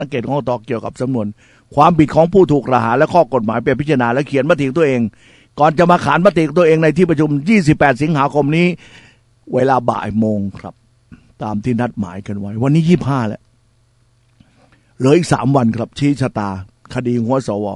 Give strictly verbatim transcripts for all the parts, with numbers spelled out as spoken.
สังเกตของกกต.เกี่ยวกับสำนวนความผิดของผู้ถูกกล่าวหาและข้อกฎหมายเป็นพิจารณาและเขียนมติตัวเองก่อนจะมาขานมติตัวเองในที่ประชุมยี่สิบแปดสิงหาคมนี้เวลาบ่ายโมงครับตามที่นัดหมายกันไว้วันนี้ยี่สิบห้าแล้วเหลืออีกสามวันครับชี้ชะตาคดีหัวสว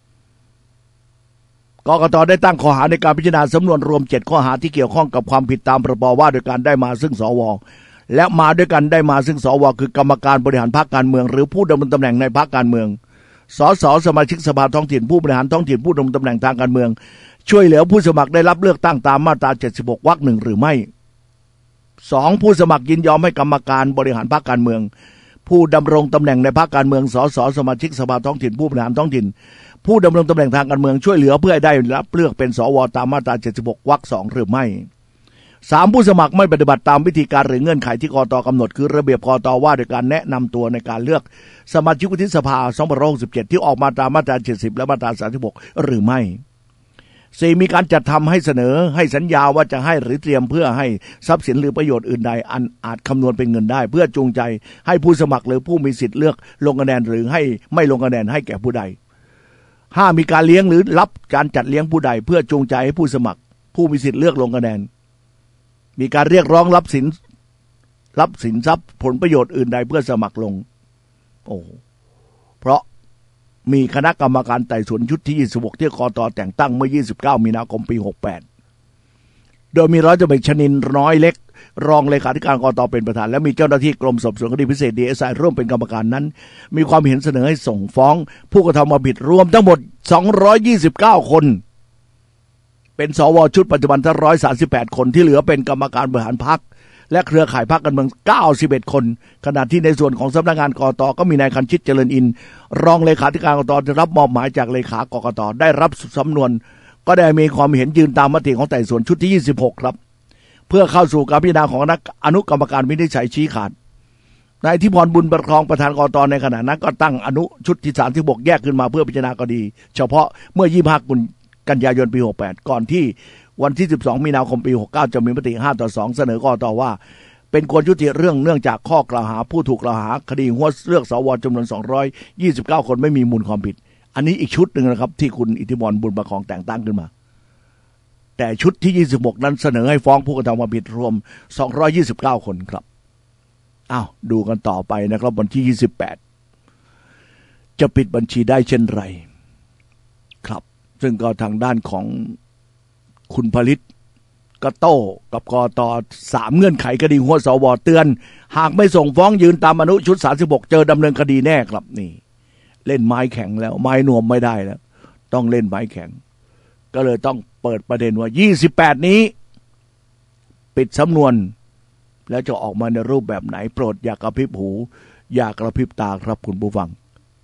กกต.ได้ตั้งข้อหาในการพิจารณาสำนวนรวมเจ็ดข้อหาที่เกี่ยวข้องกับความผิดตามพรบว่าโดยการได้มาซึ่งสวและมาด้วยกันได้มาซึ่งสวคือกรรมการบริหารพรรคการเมืองหรือผู้ดำรงตำแหน่งในพรรคการเมืองสสสมาชิกสภาท้องถิ่นผู้บริหารท้องถิ่นผู้ดำรงตำแหน่งทางการเมืองช่วยเหลือผู้สมัครได้รับเลือกตั้งตามมาตราเจ็ดสิบหกวรรคหนึ่งหรือไม่สองผู้สมัครยินยอมให้กรรมการบริหารพรรคการเมืองผู้ดำรงตำแหน่งในพรรคการเมืองสสสมาชิกสภาท้องถิ่นผู้บริหารท้องถิ่นผู้ดำรงตำแหน่งทางการเมืองช่วยเหลือเพื่อให้ได้รับเลือกเป็นสวตามมาตราเจ็ดสิบหกวรรคสองหรือไม่สามผู้สมัครไม่ปฏิบัติตามวิธีการหรือเงื่อนไขที่กกต.กำหนดคือระเบียบกกต.ว่าโดยการแนะนำตัวในการเลือกสมาชิกวุฒิสภาสองพันห้าร้อยหกสิบเจ็ดที่ออกมาตามมาตราเจ็ดสิบและมาตราสามสิบหกหรือไม่สี่มีการจัดทำให้เสนอให้สัญญาว่าจะให้หรือเตรียมเพื่อให้ทรัพย์สินหรือประโยชน์อื่นใดอันอาจคำนวณเป็นเงินได้เพื่อจูงใจให้ผู้สมัครหรือผู้มีสิทธิ์เลือกลงคะแนนหรือให้ไม่ลงคะแนนให้แก่ผู้ใดห้ามีการเลี้ยงหรือรับการจัดเลี้ยงผู้ใดเพื่อจูงใจให้ผู้สมัครผู้มีสิทธิ์เลือกลงคะแนนมีการเรียกร้องรับสินรับสินทรัพย์ผลประโยชน์อื่นใดเพื่อสมัครลงโอ้เพราะมีคณะกรรมการไต่สวนชุดที่ยี่สิบหกที่กกต.แต่งตั้งเมื่อยี่สิบเก้ามีนาคมปีหกสิบแปดโดยมีร้อยตำรวจเอกชนินทร์น้อยเล็กรองเลขาธิการกกต.เป็นประธานและมีเจ้าหน้าที่กรมสอบสวนคดีพิเศษ ดี เอส ไอ ร่วมเป็นกรรมการนั้นมีความเห็นเสนอให้ส่งฟ้องผู้กระทำความผิดรวมทั้งหมดสองร้อยยี่สิบเก้าคนเป็นสวชุดปัจจุบันทั้งหนึ่งร้อยสามสิบแปดคนที่เหลือเป็นกรรมการบริหารพรรคและเครือข่ายพรรคการเมืองเก้าสิบเอ็ดคนขณะที่ในส่วนของสำนักงานกกต.ก็มีนายคันชิตเจริญอินทร์รองเลขาธิการกกต.ได้รับมอบหมายจากเลขากกต.ได้รับสำนวนก็ได้มีความเห็นยืนตามมติของไต่สวนชุดที่ยี่สิบหกครับเพื่อเข้าสู่การพิจารณาของอนุกรรมการวินิจฉัยชี้ขาดนายทิพรบุญประคองประธานกกต.ในขณะนั้นก็ตั้งอนุชุดที่สามสิบหกแยกขึ้นมาเพื่อพิจารณาคดีเฉพาะเมื่อยี่สิบห้ากันยายนปีหกสิบแปดก่อนที่วันที่สิบสองมีนาคมปีหกสิบเก้าจะมีมติห้าต่อสองเสนอกกต.ว่าเป็นควรยุติเรื่องเนื่องจากข้อกล่าวหาผู้ถูกกล่าวหาคดีหัวเลือกสวจำนวนสองร้อยยี่สิบเก้าคนไม่มีมูลความผิดอันนี้อีกชุดหนึ่งนะครับที่คุณอิทธิพรบุญประคองแต่งตั้งขึ้นมาแต่ชุดที่ยี่สิบหกนั้นเสนอให้ฟ้องผู้กระทำความผิดรวมสองร้อยยี่สิบเก้าคนครับอ้าวดูกันต่อไปนะครับวันที่ยี่สิบแปดจะปิดบัญชีได้เช่นไรครับซึ่งก็ทางด้านของคุณผลิตก็โต้กับกต.สามเงื่อนไขคดีหัวสวเตือนหากไม่ส่งฟ้องยืนตามอนุชุดสามสิบหกเจอดำเนินคดีแน่ครับนี่เล่นไม้แข็งแล้วไม้นวมไม่ได้แล้วต้องเล่นไม้แข็งก็เลยต้องเปิดประเด็นว่ายี่สิบแปดนี้ปิดสำนวนแล้วจะออกมาในรูปแบบไหนโปรดอย่ากระพริบหูอย่ากระพริบตาครับคุณผู้ฟัง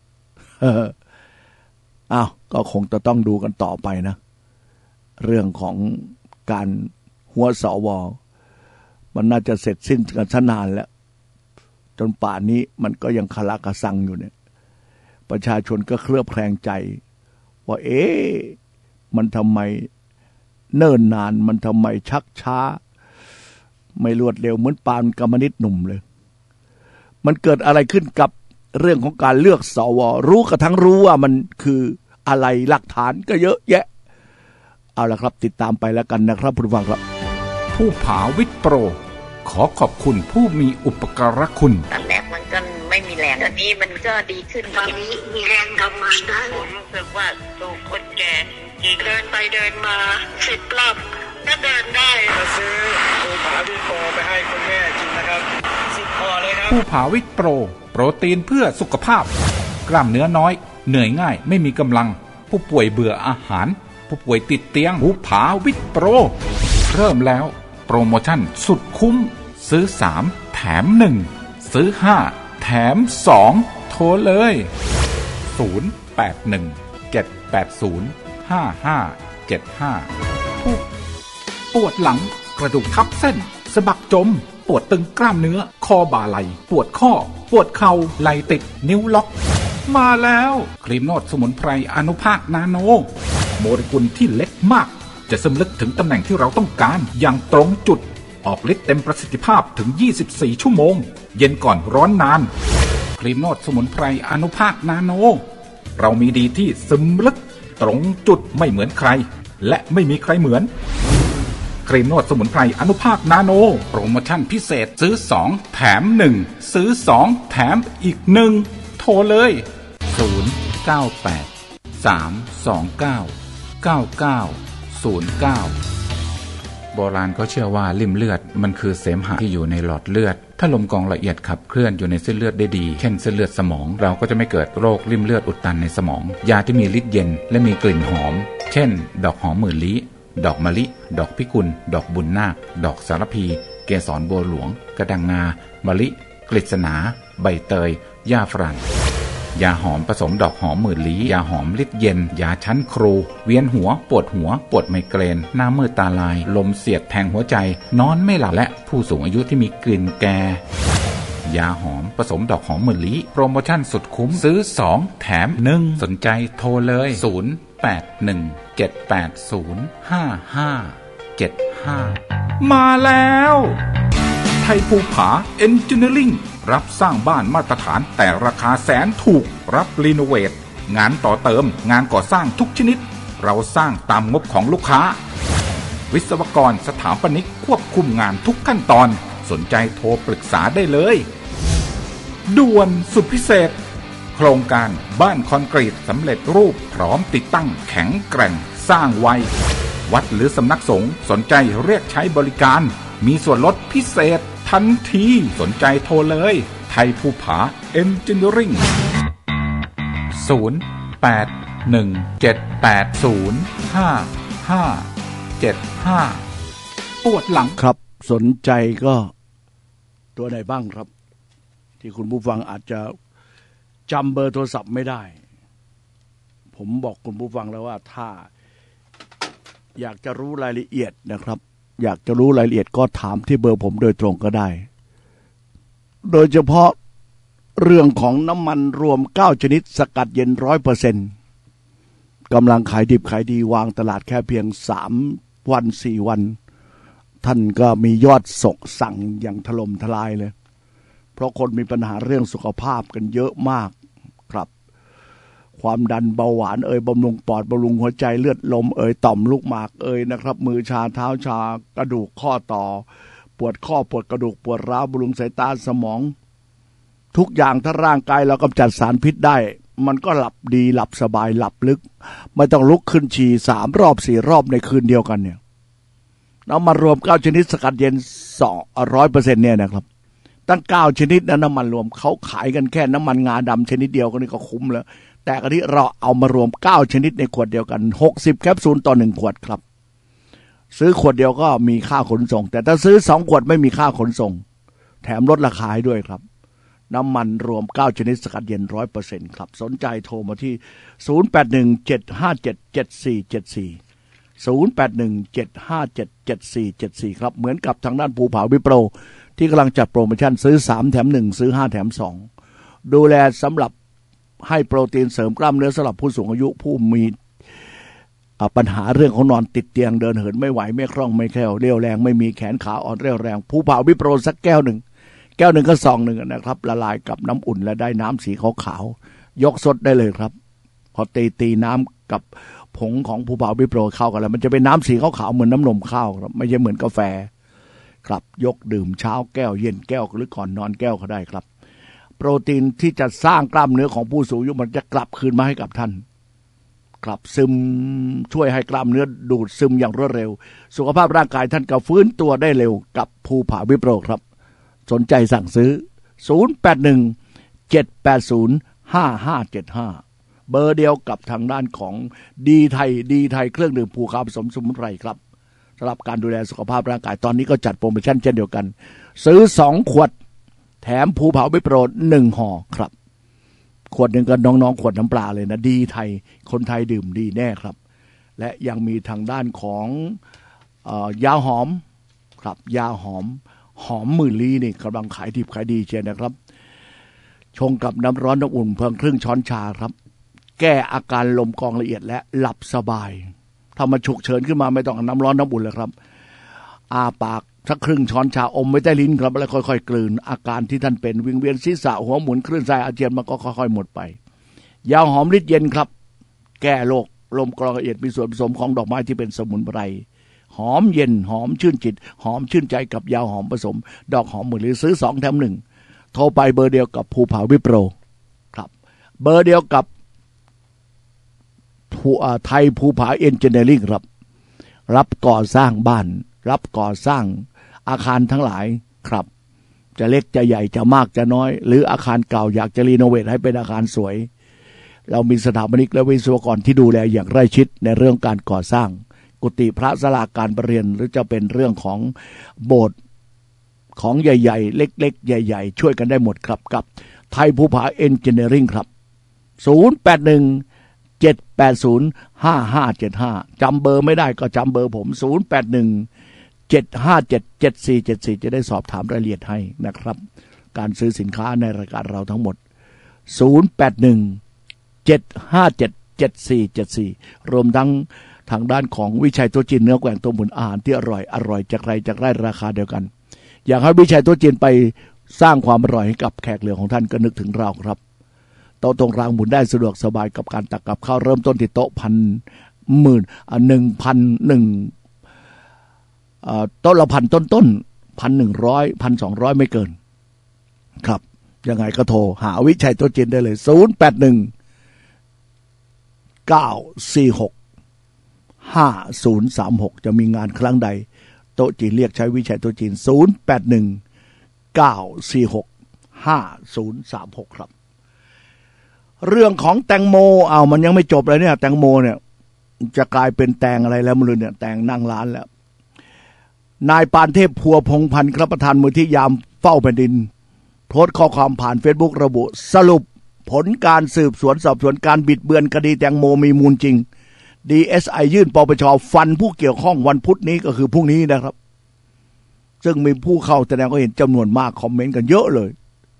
อ้าวก็คงจะต้องดูกันต่อไปนะเรื่องของการหัวสวมันน่าจะเสร็จสิ้นกันซะนานแล้วจนป่านนี้มันก็ยังคาราคาซังอยู่เนี่ยประชาชนก็เคลือบแคลงใจว่าเอ๊ะมันทำไมเนิ่นนานมันทำไมชักช้าไม่รวดเร็วเหมือนปานกรรมนิตหนุ่มเลยมันเกิดอะไรขึ้นกับเรื่องของการเลือกสวรู้กระทั่งรู้ว่ามันคืออะไรหลักฐานก็เยอะแยะเอาละครับติดตามไปแล้วกันนะครับผู้ฟังครับผู้ผาวิทย์โปรขอขอบคุณผู้มีอุปการะคุณตอนแรกมันก็ไม่มีแรงตอนนี้มันก็ดีขึ้นตอนนี้มีแรงทำงานได้ผมรู้สึกว่าสู้คนแก่เดินไปเดินมาสิบรอบก็เดินได้จะซื้อผู้ผาวิทย์โปรไปให้คุณแม่กินนะครับสิบพอเลยครับผู้ผาวิทย์โปรโปรตีนเพื่อสุขภาพกล้ามเนื้อน้อยเหนื่อยง่ายไม่มีกำลังผู้ป่วยเบื่ออาหารผู้ป่วยติดเตียงผู้ผาวิทย์โปรเริ่มแล้วโปรโมชั่นสุดคุ้มซื้อสามแถมหนึ่งซื้อห้าแถมสองโทรเลยศูนย์ แปด หนึ่ง เจ็ด แปด ศูนย์ ห้า ห้า เจ็ด ห้าผู้ปวดหลังกระดูกทับเส้นสะบักจมปวดตึงกล้ามเนื้อคอบ่าไหล่ปวดข้อปวดเข่าไหล่ติดนิ้วล็อกมาแล้วครีมนวดสมุนไพรอนุภาคนาโนโมเลกุลที่เล็กมากจะซึมลึกถึงตำแหน่งที่เราต้องการอย่างตรงจุดออกฤทธิ์เต็มประสิทธิภาพถึงยี่สิบสี่ชั่วโมงเย็นก่อนร้อนนานครีมโนดสมุนไพรอนุภาคนาโนเรามีดีที่ซึมลึกตรงจุดไม่เหมือนใครและไม่มีใครเหมือนครีมโนดสมุนไพรอนุภาคนาโนโปรโมชั่นพิเศษซื้อสองแถมหนึ่งซื้อสองแถมอีกหนึ่งโทรเลยศูนย์ เก้า แปด สาม สอง เก้า เก้า เก้า ศูนย์ เก้าโบราณเขาเชื่อว่าลิ่มเลือดมันคือเสมหะที่อยู่ในหลอดเลือดถ้าลมกรองละเอียดขับเคลื่อนอยู่ในเส้นเลือดได้ดีเช่นเส้นเลือดสมองเราก็จะไม่เกิดโรคลิ่มเลือดอุดตันในสมองยาที่มีฤทธิ์เย็นและมีกลิ่นหอมเช่นดอกหอมหมื่นลี้ดอกมะลิดอกพิกุลดอกบุญนาคดอกสารพีเกสรบัวหลวงกระดังงามะลิกฤษณาใบเตยหญ้าฝรั่งยาหอมผสมดอกหอมหมื่นลี้ยาหอมฤทธิ์เย็นยาชั้นครูเวียนหัวปวดหัวปวดไมเกรนหน้ามืดตาลายลมเสียดแทงหัวใจนอนไม่หลับและผู้สูงอายุที่มีกลิ่นแก่ยาหอมผสมดอกหอมหมื่นลี้โปรโมชั่นสุดคุ้มซื้อสองแถมหนึ่งสนใจโทรเลยศูนย์ แปด หนึ่ง เจ็ด แปด ศูนย์ ห้า ห้า เจ็ด ห้ามาแล้วไทยภูผาเอนจิเนียริ่งรับสร้างบ้านมาตรฐานแต่ราคาแสนถูกรับรีโนเวทงานต่อเติมงานก่อสร้างทุกชนิดเราสร้างตามงบของลูกค้าวิศวกรสถาปนิกควบคุมงานทุกขั้นตอนสนใจโทรปรึกษาได้เลยด่วนสุดพิเศษโครงการบ้านคอนกรีตสำเร็จรูปพร้อมติดตั้งแข็งแกร่งสร้างไววัดหรือสำนักสงฆ์สนใจเรียกใช้บริการมีส่วนลดพิเศษทันทีสนใจโทรเลยไทยภูผาเอนจิเนียริ่งศูนย์ แปด หนึ่ง เจ็ด แปด ศูนย์ ห้า ห้า เจ็ด ห้าปวดหลังครับสนใจก็ตัวไหนบ้างครับที่คุณผู้ฟังอาจจะจำเบอร์โทรศัพท์ไม่ได้ผมบอกคุณผู้ฟังแล้วว่าถ้าอยากจะรู้รายละเอียดนะครับอยากจะรู้รายละเอียดก็ถามที่เบอร์ผมโดยตรงก็ได้โดยเฉพาะเรื่องของน้ำมันรวมเก้าชนิดสกัดเย็น ร้อยเปอร์เซ็นต์ กำลังขายดิบขายดีวางตลาดแค่เพียงสามวันสี่วันท่านก็มียอดส่งสั่งอย่างถล่มทลายเลยเพราะคนมีปัญหาเรื่องสุขภาพกันเยอะมากครับความดันเบาหวานเอ่ยบำรุงปอดบำรุงหัวใจเลือดลมเอ่ยต่อมลูกหมากเอ่ยนะครับมือชาเท้าชากระดูกข้อต่อปวดข้อปวดกระดูกปวดร้าวบำรุงสายตาสมองทุกอย่างถ้าร่างกายเรากำจัดสารพิษได้มันก็หลับดีหลับสบายหลับลึกไม่ต้องลุกขึ้นฉี่สามรอบสี่รอบในคืนเดียวกันเนี่ยน้ำมันรวมเก้าชนิดสกัดเย็นสองร้อยเปอร์เซ็นต์เนี่ยนะครับตั้งเก้าชนิดนะน้ำมันรวมเขาขายกันแค่น้ำมันงาดำชนิดเดียวก็นี่ก็คุ้มแล้วแต่อันนี้เราเอามารวมเก้าชนิดในขวดเดียวกันหกสิบแคปซูลต่อหนึ่งขวดครับซื้อขวดเดียวก็มีค่าขนส่งแต่ถ้าซื้อสองขวดไม่มีค่าขนส่งแถมลดราคาให้ด้วยครับน้ำมันรวมเก้าชนิดสกัดเย็น ร้อยเปอร์เซ็นต์ ครับสนใจโทรมาที่ศูนย์ แปด หนึ่ง เจ็ด ห้า เจ็ด เจ็ด สี่ เจ็ด สี่ ศูนย์ แปด หนึ่ง เจ็ด ห้า เจ็ด เจ็ด สี่ เจ็ด สี่ครับเหมือนกับทางด้านภูผาวิโปรที่กำลังจัดโปรโมชั่นซื้อสามแถมหนึ่งซื้อห้าแถมสองดูแลสำหรับให้โปรตีนเสริมกล้ามเนื้อสำหรับผู้สูงอายุผู้มีปัญหาเรื่องของนอนติดเตียงเดินเหินไม่ไหวไม่คล่องไม่แคล่วเรี่ยวแรงไม่มีแขนขาอ่อนเรี่ยวแรงภูผาวิโปรสักแก้วหนึ่งแก้วหนึ่งก็ซองหนึ่งนะครับละลายกับน้ำอุ่นและได้น้ำสีขาวๆยกสดได้เลยครับพอตีตีน้ำกับผงของภูผาวิโปรเข้ากันแล้วมันจะเป็นน้ำสีขาวๆเหมือนน้ำนมข้าวครับไม่ใช่เหมือนกาแฟครับยกดื่มเช้าแก้วเย็นแก้วหรือก่อนนอนแก้วก็ได้ครับโปรตีนที่จะสร้างกล้ามเนื้อของผู้สูงอายุมันจะกลับคืนมาให้กับท่านกลับซึมช่วยให้กล้ามเนื้อดูดซึมอย่างรวดเร็วสุขภาพร่างกายท่านก็ฟื้นตัวได้เร็วกับภูผาวิโปรครับสนใจสั่งซื้อศูนย์ แปด หนึ่ง เจ็ด แปด ศูนย์ ห้า ห้า เจ็ด ห้าเบอร์เดียวกับทางด้านของดีไทยดีไทยเครื่องดื่มภูเขาผสมสมุนไพรครับสำหรับการดูแลสุขภาพร่างกายตอนนี้ก็จัดโปรโมชั่นเช่นเดียวกันซื้อสองขวดแถมภูผาวิโปรหนึ่งห่อครับขวดหนึ่งก็น้องๆขวดน้ำปลาเลยนะดีไทยคนไทยดื่มดีแน่ครับและยังมีทางด้านของเอ่อยาหอมครับยาหอมหอมหมื่นลี้นี่กำลังขายดิบขายดีเชียวนะครับชงกับน้ำร้อนน้ำอุ่นเพียงครึ่งช้อนชาครับแก้อาการลมกองละเอียดและหลับสบายถ้ามันฉุกเฉินขึ้นมาไม่ต้องน้ำร้อนน้ำอุ่นเลยครับอาปากสักครึ่งช้อนชาอมไว้ใต้ลิ้นครับแล้วค่อยๆกลืนอาการที่ท่านเป็นวิงเวียนศีรษะหัวหมุนคลื่นไส้อาเจียนมันก็ค่อยๆหมดไปยาหอมฤทธิ์เย็นครับแก้โรคลมกรองละเอียดมีส่วนผสมของดอกไม้ที่เป็นสมุนไพรหอมเย็นหอมชื่นจิตหอมชื่นใจกับยาหอมผสมดอกหอมหรือซื้อสองแถมหนึ่งโทรไปเบอร์เดียวกับภูผาวิโปรครับเบอร์เดียวกับไทยภูผาเอนจิเนียริ่งครับรับก่อสร้างบ้านรับก่อสร้างอาคารทั้งหลายครับจะเล็กจะใหญ่จะมากจะน้อยหรืออาคารเก่าอยากจะรีโนเวทให้เป็นอาคารสวยเรามีสถาปนิกและวิศวกรที่ดูแลอย่างใกล้ชิดในเรื่องการก่อสร้างกุฏิพระศาลาการประเรียนหรือจะเป็นเรื่องของโบสถ์ของใหญ่ๆเล็กๆใหญ่ๆช่วยกันได้หมดครับกับไทยภูผาเอนจิเนียริ่งครับศูนย์ แปด หนึ่ง เจ็ด แปด ศูนย์ ห้า ห้า เจ็ด ห้าจำเบอร์ไม่ได้ก็จำเบอร์ผมศูนย์ แปด หนึ่ง เจ็ด ห้า เจ็ด เจ็ด สี่ เจ็ด สี่จะได้สอบถามรายละเอียดให้นะครับการซื้อสินค้าในรายการเราทั้งหมดศูนย์ แปด หนึ่ง เจ็ด ห้า เจ็ด เจ็ด สี่ เจ็ด สี่รวมทั้งทางด้านของวิชัยตัวจีนเนื้อแกว่งตัวหมุนอาหารที่อร่อยอร่อยจากไรจากไรราคาเดียวกันอยากให้วิชัยตัวจีนไปสร้างความอร่อยให้กับแขกเหลือของท่านก็นึกถึงเราครับโต๊ะตรงกลางหมุนได้สะดวกสบายกับการตักกับข้าวเริ่มต้นที่โต๊ะพันหมื่นหนึ่งพันหนึ่งโต๊ะละพันต้นต้นพันหนึ่งร้อยพันสองร้อยไม่เกินครับยังไงก็โทรหาวิชัยตัวจีนได้เลยศูนย์ แปด หนึ่ง เก้า สี่ หก ห้า ศูนย์ สาม หกจะมีงานครั้งใดโต๊ะจีนเรียกใช้วิชัยตัวจีนศูนย์ แปด หนึ่ง เก้า สี่ หก ห้า ศูนย์ สาม หกครับเรื่องของแตงโมเอามันยังไม่จบเลยเนี่ยแตงโมเนี่ยจะกลายเป็นแตงอะไรแล้วไม่รู้เนี่ยแตงนั่งร้านแล้วนายปานเทพพัวพงพันธ์ครับประธานมูลที่ยามเฝ้าแผ่นดินโพสต์ข้อความผ่าน Facebook ระบุสรุปผลการสืบสวนสอบสวนการบิดเบือนคดีแตงโมมีมูลจริง ดี เอส ไอ ยื่นปปช.ฟันผู้เกี่ยวข้องวันพุธนี้ก็คือพรุ่งนี้นะครับซึ่งมีผู้เข้าแสดงความเห็นจำนวนมากคอมเมนต์กันเยอะเลย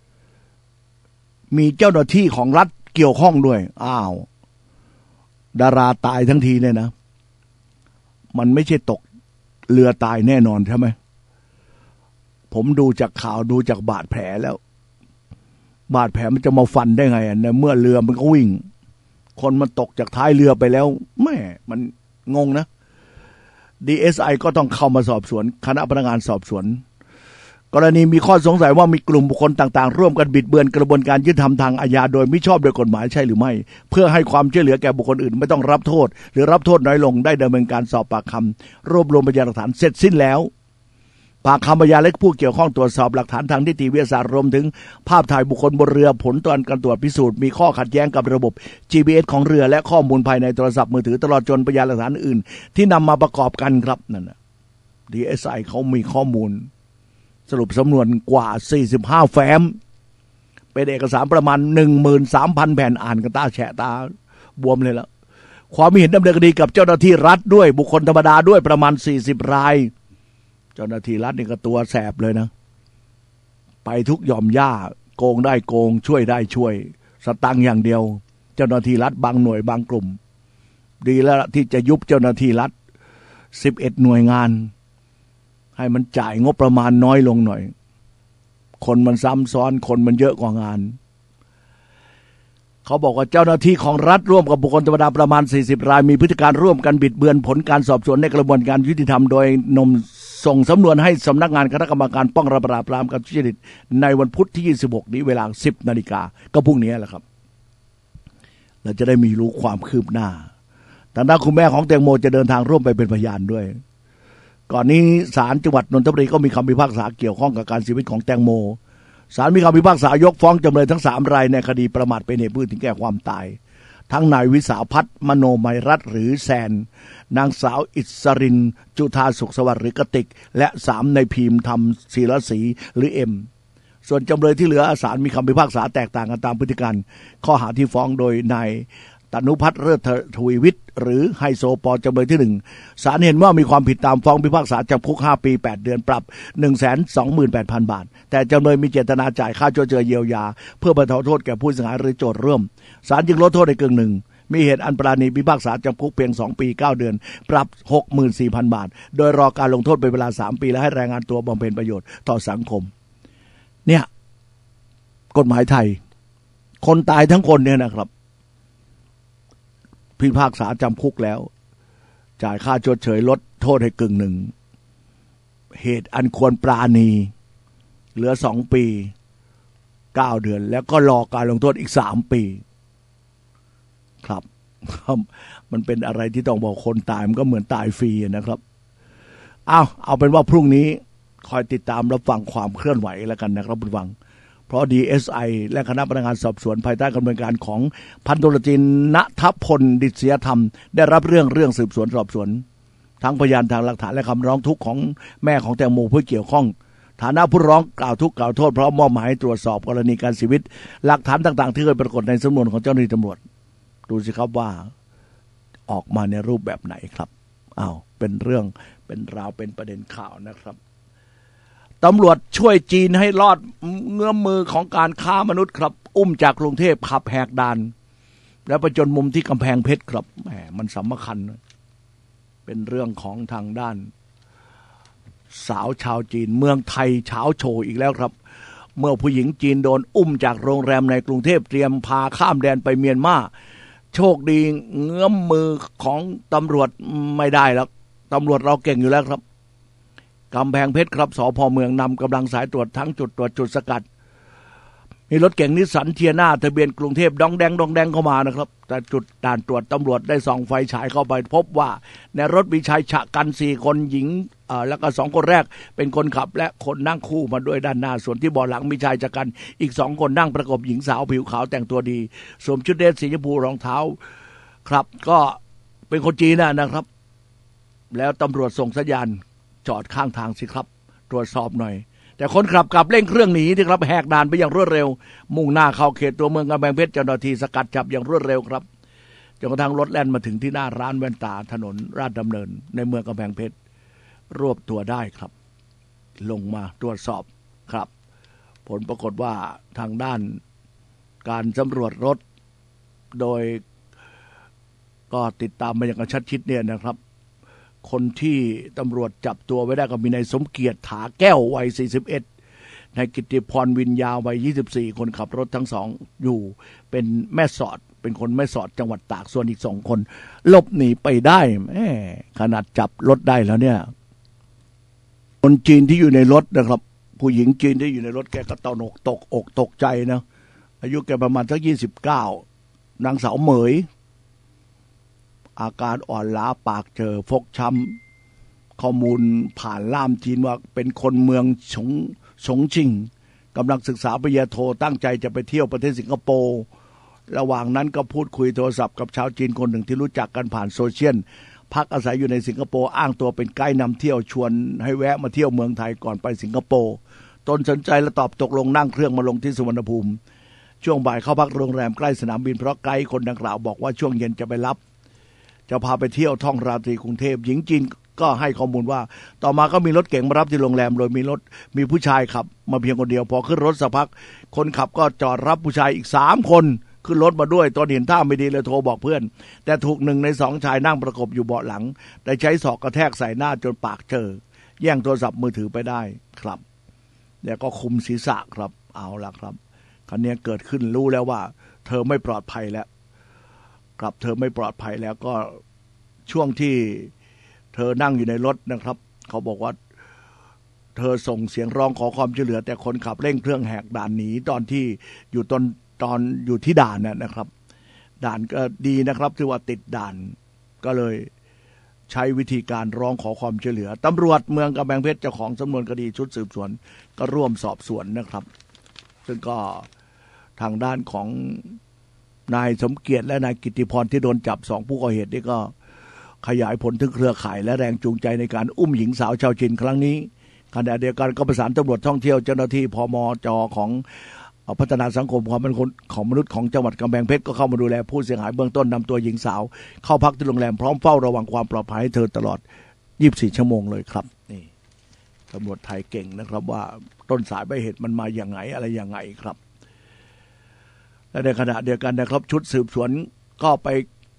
มีเจ้าหน้าที่ของรัฐเกี่ยวข้องด้วยอ้าวดาราตายทั้งทีเนี่ยนะมันไม่ใช่ตกเรือตายแน่นอนใช่ไหมผมดูจากข่าวดูจากบาดแผลแล้วบาดแผลมันจะมาฟันได้ไงอ่ะในเมื่อเรือมันก็วิ่งคนมันตกจากท้ายเรือไปแล้วแม่มันงงนะ ดี เอส ไอ ก็ต้องเข้ามาสอบสวนคณะพนักงานสอบสวนกรณีมีข้อสงสัยว่ามีกลุ่มบุคคลต่างๆร่วมกันบิดเบือนกระบวนการยุติธรรมทางอาญาโดยมิชอบโดยกฎหมายใช่หรือไม่เพื่อให้ความช่วยเหลือแก่บุคคลอื่นไม่ต้องรับโทษหรือรับโทษน้อยลงได้ดำเนินการสอบปากคำรวบรวมพยานหลักฐานเสร็จสิ้นแล้วปากคำพยานและผู้เกี่ยวข้องตรวจสอบหลักฐานทางนิติวิทยาศาสตร์รวมถึงภาพถ่ายบุคคลบนเรือผลการตรวจพิสูจน์มีข้อขัดแย้งกับระบบ จี พี เอส ของเรือและข้อมูลภายในโทรศัพท์มือถือตลอดจนพยานหลักฐานอื่นที่นำมาประกอบกันครับนั่นน่ะ ดี เอส ไอ เขามีข้อมูลสรุปสำนวนกว่าสี่สิบห้าแฟ้มเป็นเอกสารประมาณ หนึ่งหมื่นสามพัน แผ่นอ่านกันตาแฉะตาบวมเลยละความมีเห็นดำเนินคดีกับเจ้าหน้าที่รัฐด้วยบุคคลธรรมดาด้วยประมาณสี่สิบรายเจ้าหน้าที่รัฐนี่ก็ตัวแสบเลยนะไปทุกหย่อมย่าโกงได้โกงช่วยได้ช่วยสตังค์อย่างเดียวเจ้าหน้าที่รัฐบางหน่วยบางกลุ่มดีแล้วที่จะยุบเจ้าหน้าที่รัฐสิบเอ็ดหน่วยงานให้มันจ่ายงบประมาณน้อยลงหน่อยคนมันซ้ำซ้อนคนมันเยอะกว่างานเขาบอกว่าเจ้าหน้าที่ของรัฐร่วมกับบุคคลธรรมดาประมาณสี่สิบรายมีพฤติการร่วมกันบิดเบือนผลการสอบสวนในกระบวนการยุติธรรมโดยนมส่งสำนวนให้สำนักงานคณะกรรมการป้องกันปราบปรามการทุจริตในวันพุธที่ยี่สิบหกนี้เวลา สิบนาฬิกาก็พรุ่งนี้แหละครับเราจะได้มีรู้ความคืบหน้าทางด้านคุณแม่ของแตงโมจะเดินทางร่วมไปเป็นพยานด้วยก่อนนี้ศาลจังหวัดนนทบุรีก็มีคำพิพากษาเกี่ยวข้องกับการเสียชีวิตของแตงโมศาลมีคำพิพากษายกฟ้องจำเลยทั้งสามรายในคดีประมาทเป็นเหตุให้ถึงแก่ความตายทั้งนายวิสาพัฒน์มโนมัยรัตน์หรือแซนนางสาวอิสรินจุธาสุขสวัสดิ์หรือกติกและสามในพีมธรรมศิลศรีหรือเอ็มส่วนจำเลยที่เหลือศาลมีคำพิพากษาแตกต่างกันตามพฤติการข้อหาที่ฟ้องโดยนายตนุพัฒน์เลิศทวีวิทย์หรือไฮโซปอจำเลยที่หนึ่งศาลเห็นว่ามีความผิดตามฟ้องพิพากษาจำคุกห้าปีแปดเดือนปรับ หนึ่งแสนสองหมื่นแปดพัน บาทแต่จำเลยมีเจตนาจ่ายค่าชดเชยเยียวยาเพื่อบรรเทาโทษแก่ผู้เสียหายหรือโจทก์ร่วมศาลจึงลดโทษในกึ่งหนึ่งมีเหตุอันปราณีพิพากษาจำคุกเพียงสองปีเก้าเดือนปรับ หกหมื่นสี่พัน บาทโดยรอการลงโทษเป็นเวลาสามปีและให้แรงงานตัวบำเพ็ญประโยชน์ต่อสังคมเนี่ยกฎหมายไทยคนตายทั้งคนเนี่ยนะครับพิพากษาจำคุกแล้วจ่ายค่าชดเชยลดโทษให้กึ่งหนึ่งเหตุอันควรปราณีเหลือสองปีเก้าเดือนแล้วก็รอการลงโทษอีกสามปีครับมันเป็นอะไรที่ต้องบอกคนตายมันก็เหมือนตายฟรีนะครับเอาเอาเป็นว่าพรุ่งนี้คอยติดตามรับฟังความเคลื่อนไหวแล้วกันนะครับผู้ฟังเพราะ ดี เอส ไอ และคณะพนักงานสอบสวนภายใต้การดำเนินการของพันตำรวจตรีณทัพพลดิษยธรรมได้รับเรื่องเรื่องสืบสวนสอบสวนทั้งพยานทางหลักฐานและคำร้องทุกข์ของแม่ของแตงโมผู้เกี่ยวข้องฐานะผู้ร้องกล่าวทุกข์กล่าวโทษพร้อมมอบหมายให้ตรวจสอบกรณีการเสียชีวิตหลักฐานต่างๆที่เคยปรากฏในสำนวนของเจ้าหน้าที่ตำรวจดูสิครับว่าออกมาในรูปแบบไหนครับอ้าวเป็นเรื่องเป็นราวเป็นประเด็นข่าวนะครับตำรวจช่วยจีนให้รอดเงื้อมมือของการค้ามนุษย์ครับอุ้มจากกรุงเทพขับแหกด่านแล้วไปจนมุมที่กำแพงเพชรครับแหมมันสำคัญเป็นเรื่องของทางด้านสาวชาวจีนเมืองไทยเฉาโชว์อีกแล้วครับเมื่อผู้หญิงจีนโดนอุ้มจากโรงแรมในกรุงเทพเตรียมพาข้ามแดนไปเมียนมาโชคดีเงื้อมมือของตำรวจไม่ได้แล้วตำรวจเราเก่งอยู่แล้วครับกำแพงเพชรครับสภ.เมืองนำกำลังสายตรวจทั้งจุดตรวจจุดสกัดมีรถเก๋งนิสสันเทียน่าทะเบียนกรุงเทพดองแดงดองแดงเข้ามานะครับแต่จุดด่านตรวจตำรวจได้ส่องไฟฉายเข้าไปพบว่าในรถมีชายชะกันสี่คนหญิงอ่าแล้วก็สองคนแรกเป็นคนขับและคนนั่งคู่มาด้วยด้านหน้าส่วนที่เบาะหลังมีชายชะกันอีกสองคนนั่งประกบหญิงสาวผิวขาวแต่งตัวดีสวมชุดเดรสสีชมพูรองเท้าครับก็เป็นคนจีนนะครับแล้วตำรวจส่งสัญญาณจอดข้างทางสิครับตรวจสอบหน่อยแต่คนขับกลับเร่งเครื่องหนีที่ครับแหกด่านไปอย่างรวดเร็วมุ่งหน้าเข้าเขตตัวเมืองกำแพงเพชรเจ้าหน้าที่สกัดจับอย่างรวดเร็วครับจนกระทั่งรถแล่นมาถึงที่หน้าร้านแว่นตาถนนราชดำเนินในเมืองกำแพงเพชรรวบตัวได้ครับลงมาตรวจสอบครับผลปรากฏว่าทางด้านการสำรวจรถโดยก็ติดตามมาอย่างกระชั้นชิดเนี่ยนะครับคนที่ตำรวจจับตัวไว้ได้ก็มีนายสมเกียรติถาแก้ววัยสี่สิบเอ็ดนายกิตติพรวินยาวัยยี่สิบสี่คนขับรถทั้งสองอยู่เป็นแม่สอดเป็นคนแม่สอดจังหวัดตากส่วนอีกสองคนหลบหนีไปได้แหมขนาดจับรถได้แล้วเนี่ยคนจีนที่อยู่ในรถนะครับผู้หญิงจีนที่อยู่ในรถแกก็ตกตกอกตกใจนะอายุแกประมาณสักยี่สิบเก้านางสาวเหมยอาการอ่อนล้าปากเจอฟกช้ำข้อมูลผ่านล่ามจีนว่าเป็นคนเมืองฉงฉงชิ่งกำลังศึกษาปริญญาโทตั้งใจจะไปเที่ยวประเทศสิงคโปร์ระหว่างนั้นก็พูดคุยโทรศัพท์กับชาวจีนคนหนึ่งที่รู้จักกันผ่านโซเชียลพักอาศัยอยู่ในสิงคโปร์อ้างตัวเป็นไกด์นำเที่ยวชวนให้แวะมาเที่ยวเมืองไทยก่อนไปสิงคโปร์ตนสนใจและตอบตกลงนั่งเครื่องมาลงที่สุวรรณภูมิช่วงบ่ายเข้าพักโรงแรมใกล้สนามบินเพราะไกด์คนดังกล่าวบอกว่าช่วงเย็นจะไปรับจะพาไปเที่ยวท่องราตรีกรุงเทพหญิงจีนก็ให้ข้อมูลว่าต่อมาก็มีรถเก๋งมารับที่โรงแรมโดยมีรถมีผู้ชายขับมาเพียงคนเดียวพอขึ้นรถสักพักคนขับก็จอดรับผู้ชายอีกสามคนขึ้นรถมาด้วยตอนเห็นท่าไม่ดีเลยโทรบอกเพื่อนแต่ถูกหนึ่งในสองชายนั่งประกบอยู่เบาะหลังได้ใช้ศอกกระแทกใส่หน้าจนปากเจอแย่งโทรศัพท์มือถือไปได้ครับแล้วก็คุมศีรษะครับเอาละครับคราวนี้เกิดขึ้นรู้แล้วว่าเธอไม่ปลอดภัยแล้วครับเธอไม่ปลอดภัยแล้วก็ช่วงที่เธอนั่งอยู่ในรถนะครับเขาบอกว่าเธอส่งเสียงร้องขอความช่วยเหลือแต่คนขับเร่งเครื่องแหกด่านหนีตอนที่อยู่ตอนตอนอยู่ที่ด่านนะครับด่านก็ดีนะครับที่ว่าติดด่านก็เลยใช้วิธีการร้องขอความช่วยเหลือตำรวจเมืองกำแพงเพชรเจ้าของสำนวนคดีชุดสืบสวนก็ร่วมสอบสวนนะครับซึ่งก็ทางด้านของนายสมเกียรติและนายกิตติพรที่โดนจับสองผู้ก่อเหตุนี่ก็ขยายผลถึงเครือข่ายและแรงจูงใจในการอุ้มหญิงสาวชาวจีนครั้งนี้ขณะเดียวกันก็ประสานตำรวจท่องเที่ยวเจ้าหน้าที่พมจ.ของพัฒนาสังคมความมั่นคงของมนุษย์ของจังหวัดกำแพงเพชรก็เข้ามาดูแลผู้เสียหายเบื้องต้นนำตัวหญิงสาวเข้าพักที่โรงแรมพร้อมเฝ้าระวังความปลอดภัยให้เธอตลอดยี่สิบสี่ชั่วโมงเลยครับนี่ตำรวจไทยเก่งนะครับว่าต้นสายปลายเหตุมันมาอย่างไงอะไรอย่างไงครับและในขณะเดียวกันนะครับชุดสืบสวนก็ไป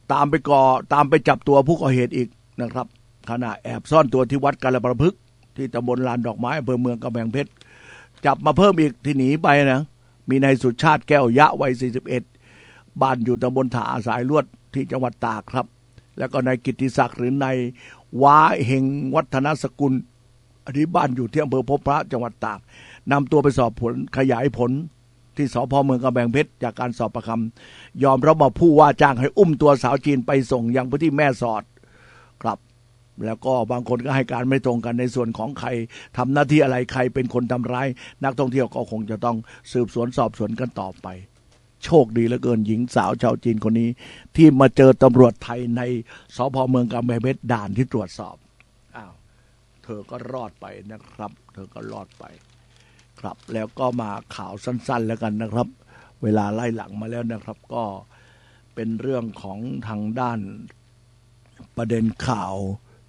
ตามไปก่อตามไปจับตัวผู้ก่อเหตุอีกนะครับขณะแอบซ่อนตัวที่วัดกาลประพฤกษ์ที่ตำบลลานดอกไม้อำเภอเมืองกำแพงเพชรจับมาเพิ่มอีกที่หนีไปนะมีนายสุชาติแก้วยะวัยสี่สิบเอ็ดบ้านอยู่ตำบลถาสายลวดที่จังหวัดตากครับแล้วก็นายกิตติศักดิ์หรือนายว้าเฮงวัฒนสกุลอันนี้บ้านอยู่ที่อำเภอพบพระจังหวัดตากนำตัวไปสอบผลขยายผลที่สพเมืองกำแพงเพชรจากการสอบปากคำยอมรับว่าผู้ว่าจ้างให้อุ้มตัวสาวจีนไปส่งยังพื้นที่แม่สอดครับแล้วก็บางคนก็ให้การไม่ตรงกันในส่วนของใครทำหน้าที่อะไรใครเป็นคนทำร้ายนักท่องเที่ยวก็คงจะต้องสืบสวนสอบสวนกันต่อไปโชคดีเหลือเกินหญิงสาวชาวจีนคนนี้ที่มาเจอตำรวจไทยในสพเมืองกำแพงเพชรด่านที่ตรวจสอบอ้าวเธอก็รอดไปนะครับเธอก็รอดไปครับแล้วก็มาข่าวสั้นๆแล้วกันนะครับเวลาไล่หลังมาแล้วนะครับก็เป็นเรื่องของทางด้านประเด็นข่าว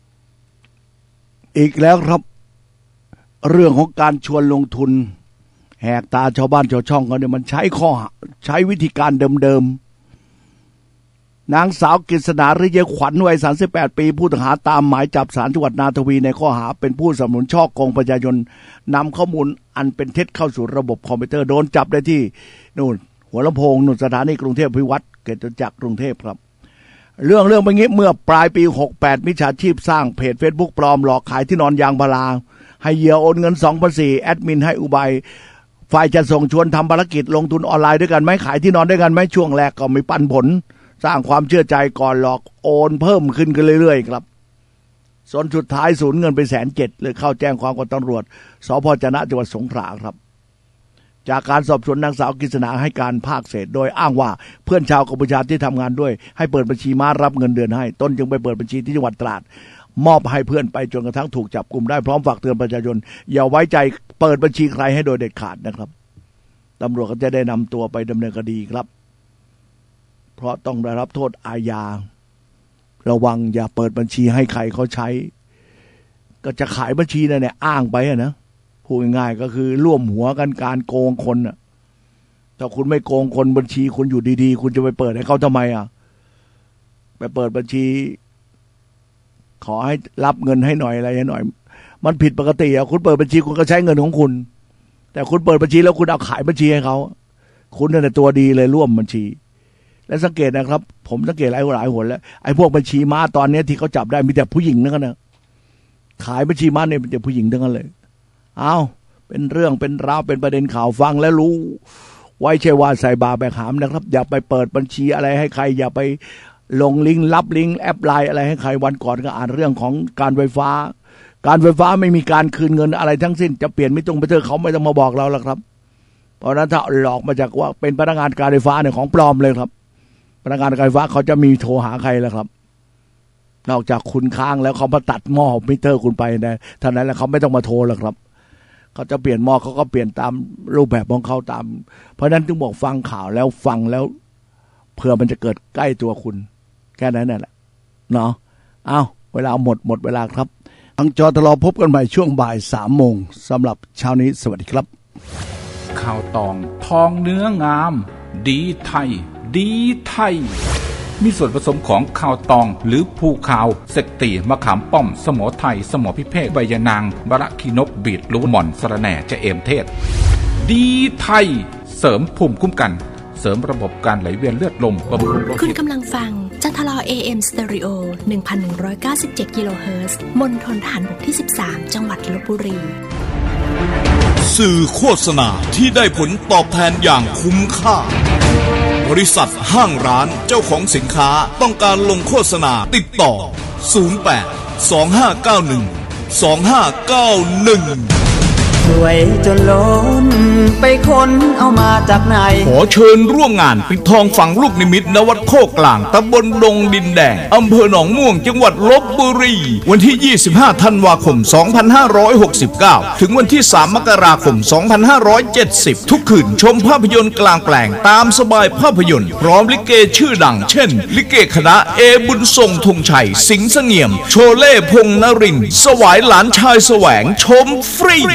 อีกแล้วครับเรื่องของการชวนลงทุนแหกตาชาวบ้านชาวช่องเขาเนี่ยมันใช้ข้อใช้วิธีการเดิมๆนางสาวกฤษณาฤยขวัญวัยสามสิบแปดปีผู้ต้องหาตามหมายจับศาลจังหวัดนาทวีในข้อหาเป็นผู้สนับสนุนช่อโกงประชาชนนำข้อมูลอันเป็นเท็จเข้าสู่ระบบคอมพิวเตอร์โดนจับได้ที่นู่นหัวลำโพงนู่นสถานีกรุงเทพพิวัตรเขตจตุจักรกรุงเทพครับเรื่องเรื่องเป็นงี้เมื่อปลายปีหกสิบแปดมิจฉาชีพสร้างเพจ Facebook ปลอมหลอกขายที่นอนยางพาราให้เหยื่อโอนเงิน สองพันสี่ร้อย แอดมินให้อุบายฝ่ายจะส่งชวนทำภารกิจลงทุนออนไลน์ด้วยกันไหมขายที่นอนด้วยกันไหมช่วงแรกก็มีปันผลสร้างความเชื่อใจก่อนหลอกโอนเพิ่มขึ้นกันเรื่อยๆครับส่วนสุดท้ายสูญเงินไปแสนเจ็ดเลยเข้าแจ้งความกับตำรวจสพจะนะจังหวัดสงขลาครับจากการสอบสวนนางสาวกฤษณาให้การภาคเศษโดยอ้างว่าเพื่อนชาวกัมพูชาที่ทำงานด้วยให้เปิดบัญชีม้ารับเงินเดือนให้ตนจึงไปเปิดบัญชีที่จังหวัดตราดมอบให้เพื่อนไปจนกระทั่งถูกจับกุมได้พร้อมฝากเตือนประชาชนอย่าไว้ใจเปิดบัญชีใครให้โดยเด็ดขาดนะครับตำรวจก็จะได้นำตัวไปดำเนินคดีครับเพราะต้องได้รับโทษอาญาระวังอย่าเปิดบัญชีให้ใครเขาใช้ก็จะขายบัญชีนั่นแหละอ้างไปนะพูดง่ายๆก็คือร่วมหัวกันการโกงคนน่ะถ้าคุณไม่โกงคนบัญชีคุณอยู่ดีๆคุณจะไปเปิดให้เขาทำไมอ่ะไปเปิดบัญชีขอให้รับเงินให้หน่อยอะไรให้หน่อยมันผิดปกติอ่ะคุณเปิดบัญชีคุณก็ใช้เงินของคุณแต่คุณเปิดบัญชีแล้วคุณเอาขายบัญชีให้เขาคุณนั่นแหละตัวดีเลยร่วมบัญชีและสังเกตนะครับผมสังเกตหลายหลายหนแล้วไอ้พวกบัญชีม้าตอนนี้ที่เขาจับได้มีแต่ผู้หญิงนั่นนะขายบัญชีม้าเนี่ยมีแต่ผู้หญิงทั้งนั้นเลยอ้าวเป็นเรื่องเป็นราวเป็นประเด็นข่าวฟังแล้วรู้ไว้ใช่ว่าใส่บาแบกหามนะครับอย่าไปเปิดบัญชีอะไรให้ใครอย่าไปลงลิงก์รับลิงก์แอปไลน์อะไรให้ใครวันก่อนก็อ่านเรื่องของการไฟฟ้าการไฟฟ้าไม่มีการคืนเงินอะไรทั้งสิ้นจะเปลี่ยนไม่ตรงไปเถอะเขาไม่ต้องมาบอกเราแล้วครับเพราะนั้นถ้าหลอกมาจากว่าเป็นพนักงานการไฟฟ้าเนี่ยของปลอมเลยครับพนักงานการไฟฟ้าเขาจะมีโทรหาใครแล้วครับนอกจากคุณค้างแล้วเขามาตัดหม้อมิเตอร์คุณไปนะเท่านั้นแหละเขาไม่ต้องมาโทรแล้วครับเขาจะเปลี่ยนหม้อเขาก็เปลี่ยนตามรูปแบบของเขาตามเพราะนั้นจึงบอกฟังข่าวแล้วฟังแล้วเผื่อมันจะเกิดใกล้ตัวคุณแค่นั้นแหละเนาะอ้าวเวลาหมดหมดเวลาครับทางจอทลพบกันใหม่ช่วงบ่ายสามโมงสำหรับเช้านี้สวัสดีครับข่าวตองทองเนื้องามดีไทยดีไทยมีส่วนผสมของข้าวตองหรือภูขาวเสกตีมะขามป้อมสมอไทยสมอพิเภกใบยะนางบะระคีนกบีดลูหม่อนสะระแหน่จะเอมเทศดีไทยเสริมภูมิคุ้มกันเสริมระบบการไหลเวียนเลือดลมบำรุงโลหิตคุณกำลังฟังจันทลอ เอ เอ็ม Stereo หนึ่งพันหนึ่งร้อยเก้าสิบเจ็ด กิโลเฮิรตซ์ มณฑลทหารบกที่สิบสามจังหวัดลพบุรีสื่อโฆษณาที่ได้ผลตอบแทนอย่างคุ้มค่าบริษัทห้างร้านเจ้าของสินค้าต้องการลงโฆษณาติดต่อศูนย์ แปด สอง ห้า เก้า หนึ่ง สอง ห้า เก้า หนึ่งรวยจนล้นไปค้นเอามาจากไหนขอเชิญร่วมงานปิดทองฝังลูกนิมิตณวัดโคกกลางตำบลดงดินแดงอำเภอหนองม่วงจังหวัดลพบุรีวันที่ยี่สิบห้าธันวาคมสองพันห้าร้อยหกสิบเก้าถึงวันที่สามมกราคมสองพันห้าร้อยเจ็ดสิบทุกคืนชมภาพยนตร์กลางแปลงตามสบายภาพยนตร์พร้อมลิเกชื่อดังเช่นลิเกคณะเอบุญทรงธงชัยสิงห์เสงี่ยมโชเล่พงษ์นรินทร์สวายหลานชายแสวงชมฟรียี่สิบ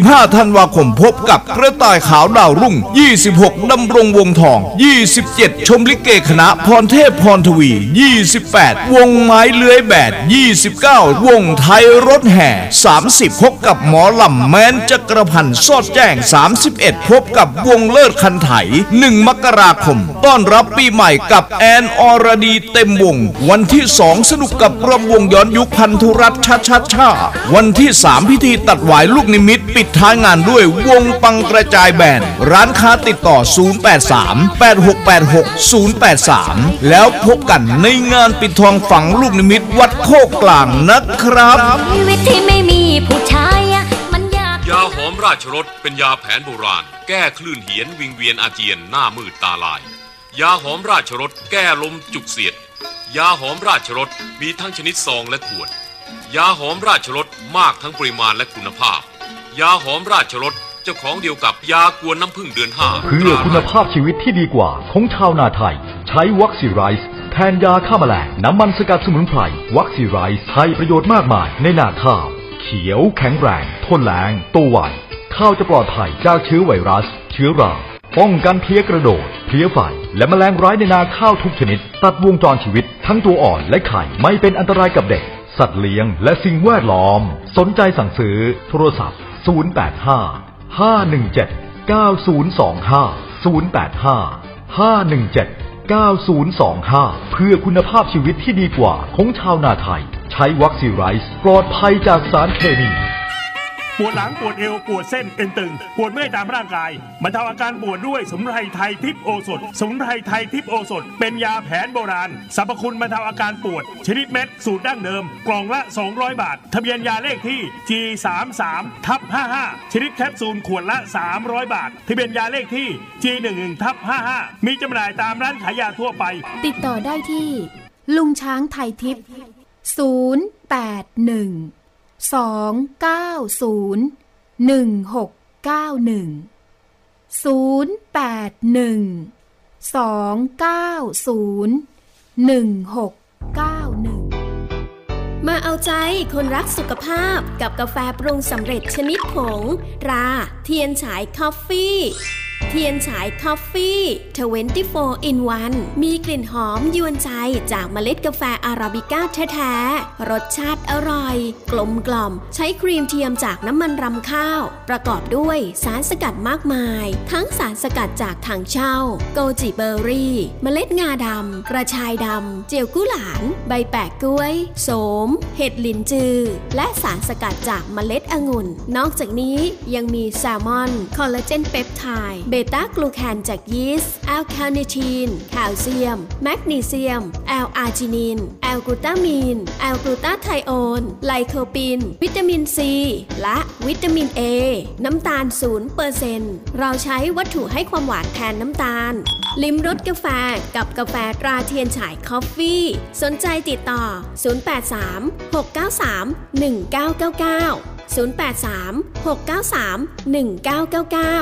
บห้า ธันวาคมพบกับกระต่ายขาวดาวรุ่งยี่สิบหกดำรงวงทองยี่สิบเจ็ดชมลิเกคณะพรเทพพรทวียี่สิบแปดวงไม้เลื้อยแบดยี่สิบเก้าวงไทยรถแห่สามสิบพบกับหมอลำแม้นจักรพันธ์สอดแจ้งสามสิบเอ็ดพบกับวงเลิศคันไถหนึ่งมกราคมต้อนรับปีใหม่กับแอนอรดีเต็มวงวันที่สองสนุกกับรำวงย้อนยุคพันธุรัตน์ชาชาชาวันที่สามพิธีตัดหวายลูกนิมิตปิดท้ายงานด้วยวงปังกระจายแบนร้านค้าติดต่อศูนย์ แปด สาม แปด หก แปด หก ศูนย์ แปด สามแล้วพบกันในงานปิดทองฝังลูกนิมิตวัดโคกกลางนะครับชีวิตที่ไม่มีผู้ชายมันยากยาหอมราชรสเป็นยาแผนโบราณแก้คลื่นเหียนวิงเวียนอาเจียนหน้ามืดตาลายยาหอมราชรสแก้ลมจุกเสียดยาหอมราชรสมีทั้งชนิดซองและขวดยาหอมราชรสมากทั้งปริมาณและคุณภาพยาหอมราชรสเจ้าของเดียวกับยากวนน้ำผึ้งเดือนห้าเพื่อคุณภาพชีวิตที่ดีกว่าของชาวนาไทยใช้วัคซีไรซ์แทนยาฆ่าแมลงน้ำมันสกัดสมุนไพรวัคซีไรซ์ให้ประโยชน์มากมายในนาข้าวเขียวแข็งแรงทนแล้งโตไวข้าวจะปลอดภัยจากเชื้อไวรัสเชื้อราป้องกันเพลี้ยกระโดดเพลี้ยไฟและแมลงร้ายในนาข้าวทุกชนิดตัดวงจรชีวิตทั้งตัวอ่อนและไข่ไม่เป็นอันตรายกับเด็กสัตว์เลี้ยงและสิ่งแวดล้อมสนใจสั่งซื้อโทรศัพท์ศูนย์ แปด ห้า ห้า หนึ่ง เจ็ด เก้า ศูนย์ สอง ห้า ศูนย์ แปด ห้า ห้า หนึ่ง เจ็ด เก้า ศูนย์ สอง ห้าเพื่อคุณภาพชีวิตที่ดีกว่าของชาวนาไทยใช้วัคซีไรซ์ปลอดภัยจากสารเคมีปวดหลังปวดเอวปวดเส้นเอ็นตึงปวดเมื่อยตามร่างกายบรรเทาอาการปวดด้วยสมุนไพรไทยทิพย์โอสถสมุนไพรไทยทิพย์โอสถเป็นยาแผนโบราณสรรพคุณบรรเทาอาการปวดชนิดเม็ดสูตรดั้งเดิมกล่องละสองร้อยบาททะเบียนยาเลขที่ จี สามสิบสาม ทับ ห้าห้า ชนิดแคปซูลขวดละสามร้อยบาททะเบียนยาเลขที่ จี หนึ่งสิบ ทับ ห้าห้า มีจำหน่ายตามร้านขายยาทั่วไปติดต่อได้ที่ลุงช้างไทยทิพย์ศูนย์ แปด หนึ่ง สอง เก้า ศูนย์ หนึ่ง หก เก้า หนึ่ง ศูนย์ แปด หนึ่ง สอง เก้า ศูนย์ หนึ่ง หก เก้า หนึ่งมาเอาใจคนรักสุขภาพกับกาแฟปรุงสำเร็จชนิดผงตราเทียนฉายคอฟฟี่เทียนฉายคอฟฟี่ ยี่สิบสี่ in วัน มีกลิ่นหอมยวนใจจากเมล็ดกาแฟอาราบิก้าแท้ๆรสชาติอร่อยกลมกล่อมใช้ครีมเทียมจากน้ำมันรำข้าวประกอบด้วยสารสกัดมากมายทั้งสารสกัดจากถังเช่าโกจิเบอร์รี่เมล็ดงาดำกระชายดำเจียวกุหลาบใบแปะกล้วยโสมเห็ดลินจือและสารสกัดจากเมล็ดองุ่นนอกจากนี้ยังมีแซลมอนคอลลาเจนเปปไทด์เบต้ากลูแคนจากยีสต์แอลคาเนทีนแคลเซียมแมกนีเซียมแอลอาร์จินินแอลกลูตามีนแอลกลูตาไทโอนไลโคปีนวิตามินซีและวิตามินเอน้ำตาล ศูนย์เปอร์เซ็นต์ เราใช้วัตถุให้ความหวานแทนน้ำตาลลิ้มรสกาแฟกับกาแฟตราเทียนฉายคอฟฟี่สนใจติดต่อศูนย์ แปด สาม หก เก้า สาม หนึ่ง เก้า เก้า เก้า ศูนย์ แปด สาม หก เก้า สาม หนึ่ง เก้า เก้า เก้า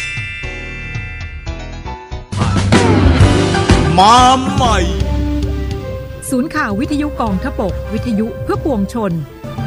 มาใหม่ศูนย์ข่าววิทยุกองทพบกวิทยุเพื่อปวงชน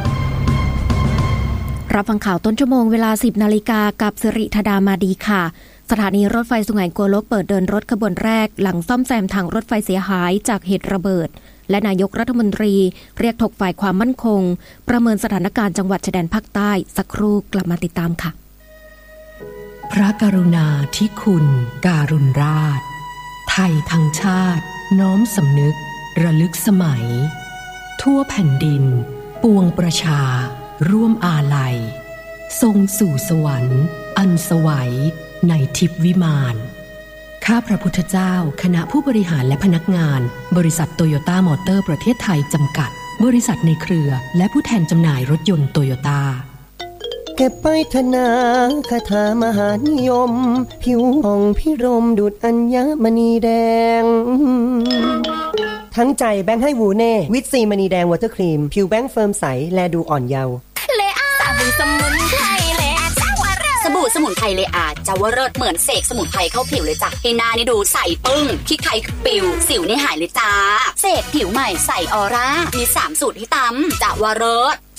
รับฟังข่าวต้นชั่วโมงเวลา สิบนาฬิกากับสิริธดามาดีค่ะสถานีรถไฟสุไหงโกลกเปิดเดินรถขบวนแรกหลังซ่อมแซมทางรถไฟเสียหายจากเหตุระเบิดและนายกรัฐมนตรีเรียกถกฝ่ายความมั่นคงประเมินสถานการณ์จังหวัดชายแดนภาคใต้สักครู่กลับมาติดตามค่ะพระกรุณาธิคุณการุณราชไทยทั้งชาติน้อมสำนึกระลึกสมัยทั่วแผ่นดินปวงประชาร่วมอาลัยทรงสู่สวรรค์อันสวัยในทิพวิมานข้าพระพุทธเจ้าคณะผู้บริหารและพนักงานบริษัทโตโยต้ามอเตอร์ประเทศไทยจำกัดบริษัทในเครือและผู้แทนจำหน่ายรถยนต์โตโยต้าเก็บไปธนาคาถามหานิยมผิวผ่องพิรมดุจอัญมณีแดงทั้งใจแบงค์ให้วูเน่วิตซีมณีแดงวอเตอร์ครีมผิวแบงค์เฟิร์มใสแลดูอ่อนเยาว์เลอาสบู่สมุนไพรเลอาจาวรสบู่สมุนไพรเลอาจาวรสเหมือนเสกสมุนไพรเข้าผิวเลยจ้ะให้หน้านี่ดูใสปึ้งขี้ใครปิวสิวนี่หายเลยจ้าเสกผิวใหม่ใสออร่ามีสามสูตรที่ตำจาวรส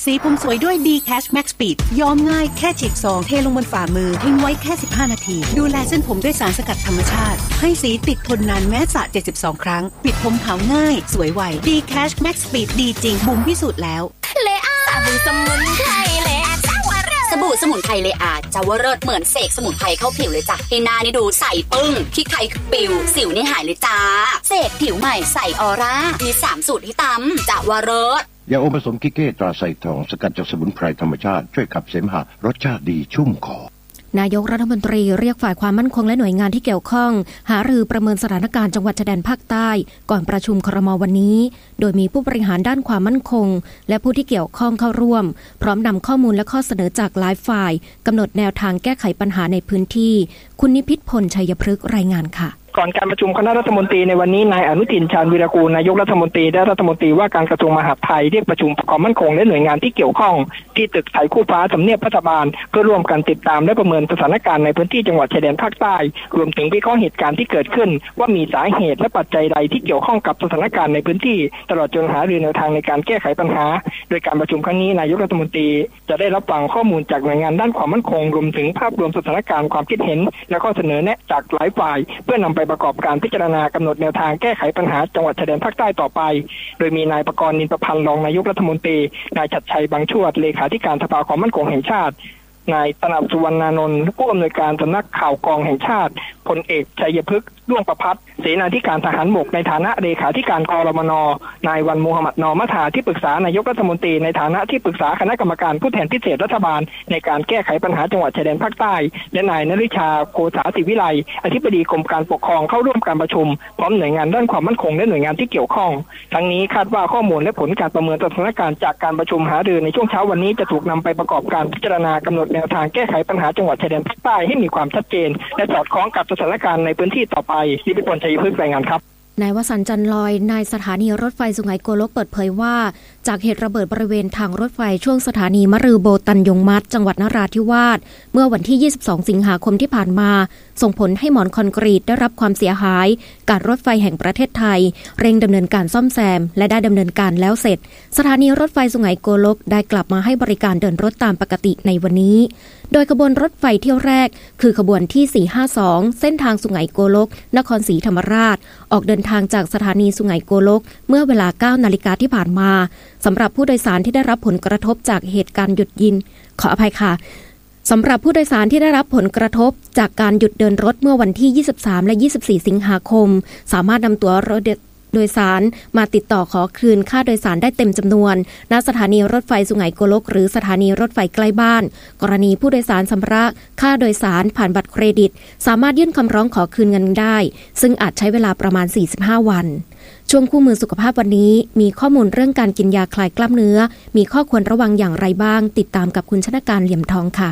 สีผมสวยด้วย D Cash Max Speed ย้อมง่ายแค่ฉีกซองเทลงบนฝ่ามือทิ้งไว้แค่สิบห้านาทีดูแลเส้นผมด้วยสารสกัดธรรมชาติให้สีติดทนนานแม้สระเจ็ดสิบสองครั้งปิดผมขาวง่ายสวยไว D Cash Max Speed ดีจริงบุ๋มพิสูจน์แล้วเลอาสบู่สมุนไพรเลอาจาวรสบู่สมุนไพรเลอาจาวรสเหมือนเสกสมุนไพรเข้าผิวเลยจ้ะให้หน้านี่ดูใสปึ้งขี้ใครปิวสิวนี่หายเลยจ้าเสกผิวใหม่ใสออร่ามีสามสูตรให้ตำจาวรสยาอมผสมกิเก้ตราไซทองสกัดจากสมุนไพรธรรมชาติช่วยขับเสมหะรสชาติดีชุ่มคอนายกรัฐมนตรีเรียกฝ่ายความมั่นคงและหน่วยงานที่เกี่ยวข้องหารือประเมินสถานการณ์จังหวัดชายแดนภาคใต้ก่อนประชุมครม.วันนี้โดยมีผู้บริหารด้านความมั่นคงและผู้ที่เกี่ยวข้องเข้าร่วมพร้อมนำข้อมูลและข้อเสนอจากหลายฝ่ายกำหนดแนวทางแก้ไขปัญหาในพื้นที่คุณนิพิษพลชัยพฤกษ์รายงานค่ะก่อนการประชุมคณะรัฐมนตรีในวันนี้นายอนุทินชาญวีรกูลนายกรัฐมนตรีและรัฐมนตรีว่าการกระทรวงมหาดไทยเรียกประชุมความมั่นคงและหน่วยงานที่เกี่ยวข้องที่ตึกไทยคู่ฟ้าทำเนียบรัฐบาลเพื่อร่วมกันติดตามและประเมินสถานการณ์ในพื้นที่จังหวัดชายแดนภาคใต้รวมถึงวิเคราะห์เหตุการณ์ที่เกิดขึ้นว่ามีสาเหตุและปัจจัยใดที่เกี่ยวข้องกับสถานการณ์ในพื้นที่ตลอดจนหารือแนวทางในการแก้ไขปัญหาโดยการประชุมครั้งนี้นายกรัฐมนตรีจะได้รับฟังข้อมูลจากหน่วยงานด้านความมั่นคงรวมถึงภาพรวมสถานการณ์ความคิดเห็นและข้อเสนอแนะจากหลายฝ่ายเพื่อนำไปประกอบการพิจารณากำหนดแนวทางแก้ไขปัญหาจังหวัดชายแดนภาคใต้ต่อไปโดยมีนายประกรณ์นินประพันธ์รองนายกรัฐมนตรีนายชัดชัยบางชวดเลขาธิการสภาความมั่นคงแห่งชาตินายตนับสุวรรณานนท์ผู้อำนวยการสำนักข่าวกองแห่งชาติพลเอกชัยพฤกษ์ด้วงประภัสเสนาธิการทหารบกในฐานะเลขาธิการกรมน.นายวันมูฮัมหมัดนอมัทาที่ปรึกษานายกรัฐมนตรีในฐานะที่ปรึกษาคณะกรรมการผู้แทนพิเศษรัฐบาลในการแก้ไขปัญหาจังหวัดชายแดนภาคใต้และนายนฤชาโกษาศิวิไลอธิบดีกรมการปกครองเข้าร่วมการประชุมพร้อมหน่วยงานด้านความมั่นคงและหน่วยงานที่เกี่ยวข้องทั้งนี้คาดว่าข้อมูลและผลการประเมินสถานการณ์จากการประชุมหารือในช่วงเช้าวันนี้จะถูกนำไปประกอบการพิจารณากำหนดแนวทางแก้ไขปัญหาจังหวัดชายแดนภาคใต้ให้มีความชัดเจนและสอดคล้องกับสถานการณ์ในพื้นที่ต่อไปนิพิษพลชัยพฤกษ์รายงานครับนายวสันต์จันลอยนายสถานีรถไฟสุไหงโกลกเปิดเผยว่าจากเหตุระเบิดบริเวณทางรถไฟช่วงสถานีมะรือโบตันยงมัดจังหวัดนราธิวาสเมื่อวันที่ยี่สิบสองสิงหาคมที่ผ่านมาส่งผลให้หมอนคอนกรีตได้รับความเสียหายการรถไฟแห่งประเทศไทยเร่งดำเนินการซ่อมแซมและได้ดำเนินการแล้วเสร็จสถานีรถไฟสุไหงโกลกได้กลับมาให้บริการเดินรถตามปกติในวันนี้โดยขบวนรถไฟเที่ยวแรกคือขบวนที่สี่ห้าสองเส้นทางสุไหงโกลกนครศรีธรรมราชออกเดินทางจากสถานีสุไหงโกลกเมื่อเวลา เก้านาฬิกาที่ผ่านมาสำหรับผู้โดยสารที่ได้รับผลกระทบจากเหตุการณ์หยุดยินขออภัยค่ะสำหรับผู้โดยสารที่ได้รับผลกระทบจากการหยุดเดินรถเมื่อวันที่ยี่สิบสามและยี่สิบสี่สิงหาคมสามารถนำตั๋วรถโดยสารมาติดต่อขอคืนค่าโดยสารได้เต็มจำนวนณสถานีรถไฟสุไหงโกลกหรือสถานีรถไฟใกล้บ้านกรณีผู้โดยสารชำระค่าโดยสารผ่านบัตรเครดิตสามารถยื่นคำร้องขอคืนเงินได้ซึ่งอาจใช้เวลาประมาณสี่สิบห้าวันช่วงคู่มือสุขภาพวันนี้มีข้อมูลเรื่องการกินยาคลายกล้ามเนื้อมีข้อควรระวังอย่างไรบ้างติดตามกับคุณชนการเหลี่ยมทองค่ะ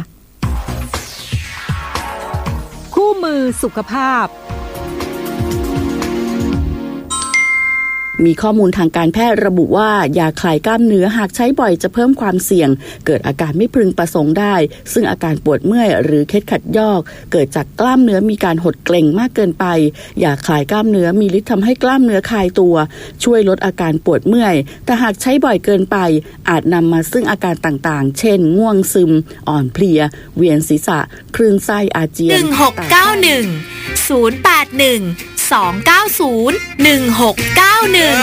คู่มือสุขภาพมีข้อมูลทางการแพทย์ระบุว่ายาคลายกล้ามเนื้อหากใช้บ่อยจะเพิ่มความเสี่ยงเกิดอาการไม่พึงประสงค์ได้ซึ่งอาการปวดเมื่อยหรือเคล็ดขัดยอกเกิดจากกล้ามเนื้อมีการหดเกร็งมากเกินไปยาคลายกล้ามเนื้อมีฤทธิ์ทำให้กล้ามเนื้อคลายตัวช่วยลดอาการปวดเมื่อยแต่หากใช้บ่อยเกินไปอาจนำมาซึ่งอาการต่างๆเช่นง่วงซึมอ่อนเพลียเวียนศีรษะคลื่นไส้อาเจียนหนึ่งหกเก้าหนึ่ง ศูนย์แปดหนึ่ง สองเก้าศูนย์ หนึ่งหกเก้าหนึ่ง